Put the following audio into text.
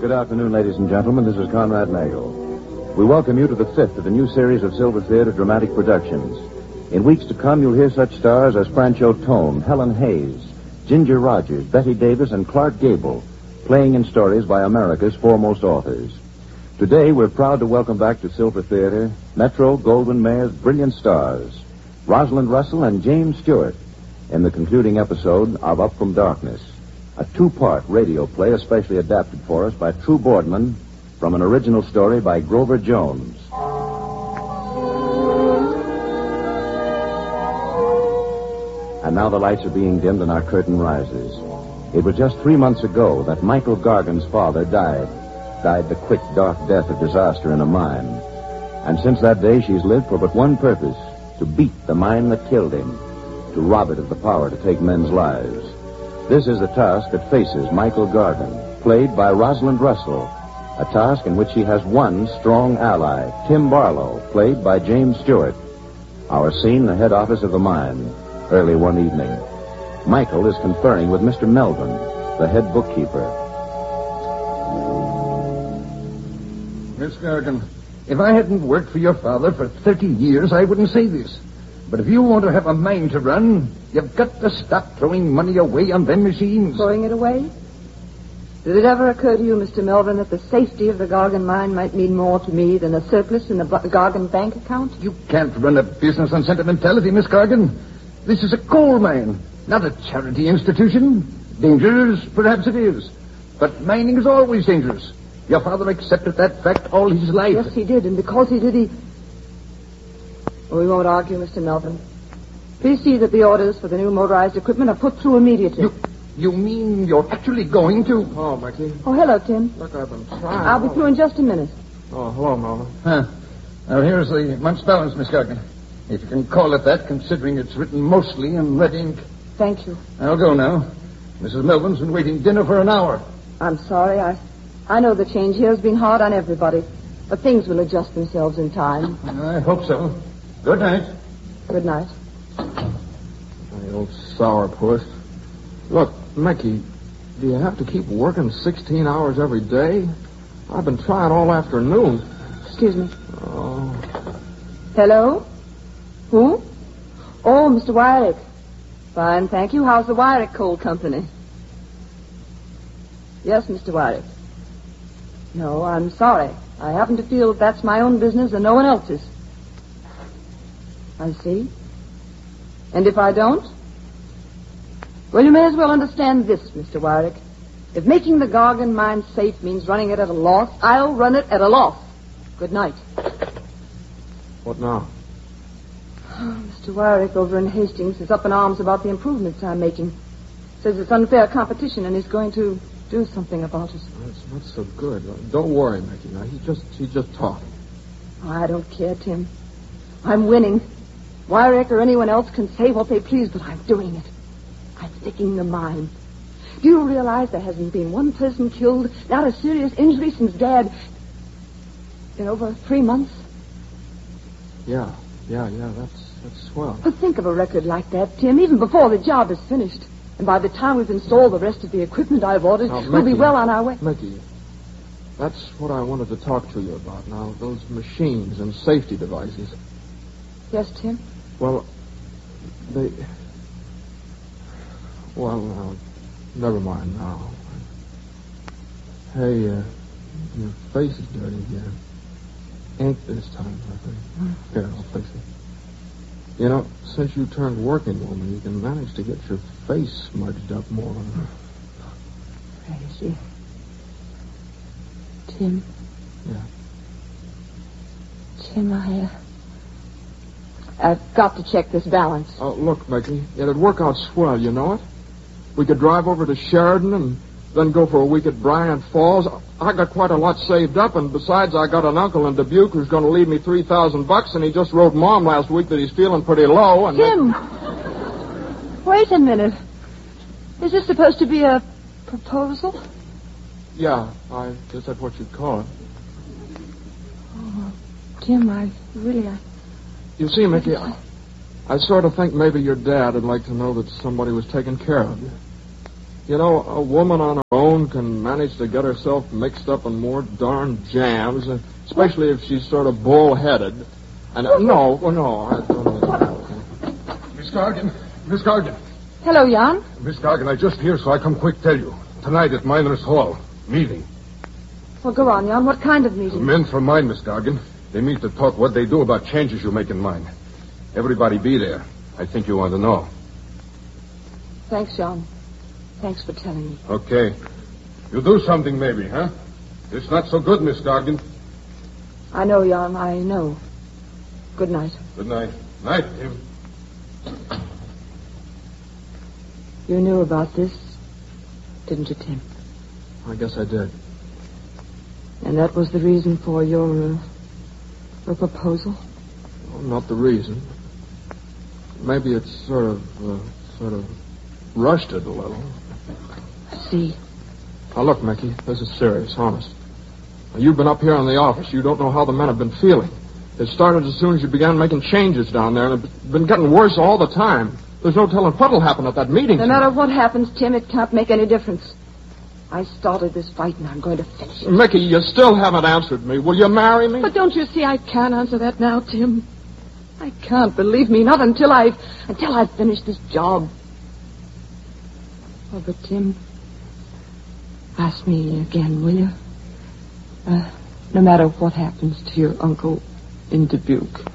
good afternoon, ladies and gentlemen. This is Conrad Nagel. We welcome you to the fifth of the new series of Silver Theater dramatic productions. In weeks to come, you'll hear such stars as Francho Tone, Helen Hayes, Ginger Rogers, Betty Davis, and Clark Gable, playing in stories by America's foremost authors. Today, we're proud to welcome back to Silver Theater Metro Goldwyn Mayer's brilliant stars, Rosalind Russell and James Stewart, in the concluding episode of Up from Darkness, a two-part radio play especially adapted for us by True Boardman from an original story by Grover Jones. And now the lights are being dimmed and our curtain rises. It was just 3 months ago that Michael Gargan's father died the quick, dark death of disaster in a mine. And since that day, she's lived for but one purpose, to beat the mine that killed him, to rob it of the power to take men's lives. This is the task that faces Michael Gargan, played by Rosalind Russell, a task in which he has one strong ally, Tim Barlow, played by James Stewart. Our scene, the head office of the mine, early one evening. Michael is conferring with Mr. Melvin, the head bookkeeper. Miss Gargan, if I hadn't worked for your father for 30 years, I wouldn't say this. But if you want to have a mine to run, you've got to stop throwing money away on them machines. Throwing it away? Did it ever occur to you, Mr. Melvin, that the safety of the Gargan mine might mean more to me than a surplus in the Gargan bank account? You can't run a business on sentimentality, Miss Gargan. This is a coal mine, not a charity institution. Dangerous, perhaps it is. But mining is always dangerous. Your father accepted that fact all his life. Yes, he did, and because he did, Well, we won't argue, Mr. Melvin. Please see that the orders for the new motorized equipment are put through immediately. You mean you're actually going to? Oh, Mickey. Oh, hello, Tim. Look, I've been trying. I'll be through in just a minute. Oh, hello, Melvin. Huh. Now, here's the month's balance, Miss Gargan. If you can call it that, considering it's written mostly in red ink. Thank you. I'll go now. Mrs. Melvin's been waiting dinner for an hour. I'm sorry. I know the change here has been hard on everybody, but things will adjust themselves in time. I hope so. Good night. Good night. The old sourpuss. Look, Mickey, do you have to keep working 16 hours every day? I've been trying all afternoon. Excuse me. Oh. Hello? Who? Oh, Mr. Wyrick. Fine, thank you. How's the Wyrick Coal Company? Yes, Mr. Wyrick. No, I'm sorry. I happen to feel that that's my own business and no one else's. I see. And if I don't? Well, you may as well understand this, Mr. Wyrick. If making the Gargan mine safe means running it at a loss, I'll run it at a loss. Good night. What now? Oh, Mr. Wyrick over in Hastings is up in arms about the improvements I'm making. Says it's unfair competition and he's going to do something about it. That's not so good. Don't worry, Mickey. Now, he just talked. Oh, I don't care, Tim. I'm winning. Wyrick or anyone else can say what they please, but I'm doing it. I'm sticking the mine. Do you realize there hasn't been one person killed, not a serious injury since Dad... in over 3 months? Yeah, that's swell. But think of a record like that, Tim, even before the job is finished. And by the time we've installed the rest of the equipment I've ordered, now, we'll be well on our way. Mickey, that's what I wanted to talk to you about now, those machines and safety devices. Yes, Tim? Well, now, never mind now. Hey, your face is dirty again. Ink this time, I think. Here, I'll fix it. You know, since you turned working woman, you can manage to get your face smudged up more. Crazy. Tim? Yeah. Tim, I've got to check this balance. Oh, look, Mickey, it'd work out swell, you know it? We could drive over to Sheridan and then go for a week at Bryant Falls. I got quite a lot saved up, and besides, I got an uncle in Dubuque who's going to leave me $3,000, and he just wrote Mom last week that he's feeling pretty low. And Tim! Wait a minute. Is this supposed to be a proposal? Yeah, I guess that's what you'd call it. Oh, Tim, I really... You see, Mickey, I sort of think maybe your dad would like to know that somebody was taking care of you. You know, a woman on her own woman can manage to get herself mixed up in more darn jams, especially if she's sort of bull-headed. And no, I don't know. Miss Gargan. Miss Gargan. Hello, Jan. Miss Gargan, I just here, so I come quick tell you. Tonight at Miners' Hall. Meeting. Well, go on, Jan. What kind of meeting? Men from mine, Miss Gargan. They meet to talk what they do about changes you make in mine. Everybody be there. I think you want to know. Thanks, Jan. Thanks for telling me. Okay. You do something, maybe, huh? It's not so good, Miss Gargan. I know, Jan. I know. Good night. Good night. Night, Tim. You knew about this, didn't you, Tim? I guess I did. And that was the reason for your proposal? Well, not the reason. Maybe it's sort of rushed it a little. I see. Now, look, Mickey, this is serious, honest. Now, you've been up here in the office. You don't know how the men have been feeling. It started as soon as you began making changes down there, and it's been getting worse all the time. There's no telling what'll happen at that meeting. No matter what happens, Tim, it can't make any difference. I started this fight, and I'm going to finish it. Mickey, you still haven't answered me. Will you marry me? But don't you see I can't answer that now, Tim? I can't, believe me, not until I've finished this job. Oh, but Tim, ask me again, will you? No matter what happens to your uncle in Dubuque.